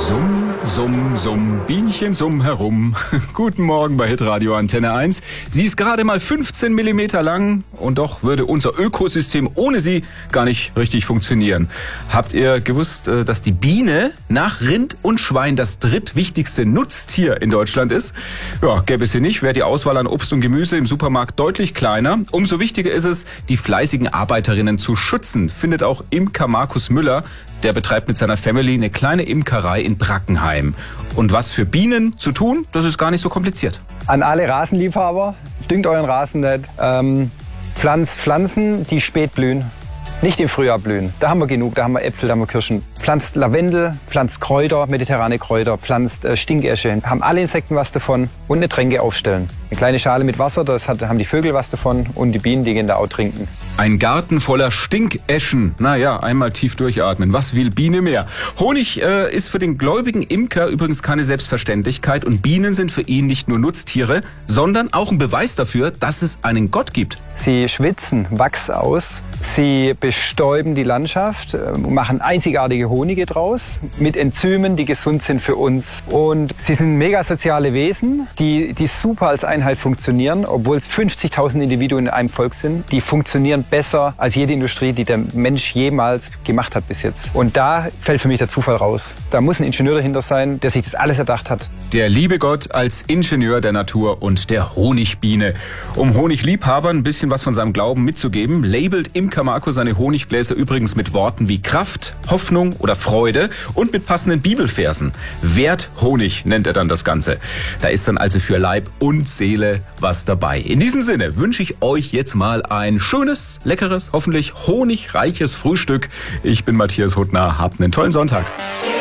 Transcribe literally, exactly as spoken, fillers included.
Summ, summ, summ, Bienchen summ herum. Guten Morgen bei Hitradio Antenne eins. Sie ist gerade mal fünfzehn Millimeter lang und doch würde unser Ökosystem ohne sie gar nicht richtig funktionieren. Habt ihr gewusst, dass die Biene nach Rind und Schwein das drittwichtigste Nutztier in Deutschland ist? Ja, gäbe es sie nicht, wäre die Auswahl an Obst und Gemüse im Supermarkt deutlich kleiner. Umso wichtiger ist es, die fleißigen Arbeiterinnen zu schützen, findet auch Imker Markus Müller. Der betreibt mit seiner Family eine kleine Imkerei in Brackenheim. Und was für Bienen zu tun, das ist gar nicht so kompliziert. An alle Rasenliebhaber, düngt euren Rasen nicht. Ähm, pflanzt Pflanzen, die spät blühen, nicht im Frühjahr blühen. Da haben wir genug, da haben wir Äpfel, da haben wir Kirschen. Pflanzt Lavendel, pflanzt Kräuter, mediterrane Kräuter, pflanzt äh, Stinkesche. Haben alle Insekten was davon und eine Tränke aufstellen. Eine kleine Schale mit Wasser, das hat, haben die Vögel was davon und die Bienen, die gehen da auch trinken. Ein Garten voller Stinkeschen. Naja, einmal tief durchatmen. Was will Biene mehr? Honig äh, ist für den gläubigen Imker übrigens keine Selbstverständlichkeit. Und Bienen sind für ihn nicht nur Nutztiere, sondern auch ein Beweis dafür, dass es einen Gott gibt. Sie schwitzen Wachs aus, sie bestäuben die Landschaft, machen einzigartige Honige draus mit Enzymen, die gesund sind für uns. Und sie sind mega soziale Wesen, die, die super als Einheit funktionieren, obwohl es fünfzigtausend Individuen in einem Volk sind. Die funktionieren besser als jede Industrie, die der Mensch jemals gemacht hat bis jetzt. Und da fällt für mich der Zufall raus. Da muss ein Ingenieur dahinter sein, der sich das alles erdacht hat. Der liebe Gott als Ingenieur der Natur und der Honigbiene. Um Honigliebhabern ein bisschen was von seinem Glauben mitzugeben, labelt Imker Marco seine Honigbläser übrigens mit Worten wie Kraft, Hoffnung oder Freude und mit passenden Bibelversen. Werthonig nennt er dann das Ganze. Da ist dann also für Leib und Seele was dabei. In diesem Sinne wünsche ich euch jetzt mal ein schönes, leckeres, hoffentlich honigreiches Frühstück. Ich bin Matthias Huttner. Habt einen tollen Sonntag.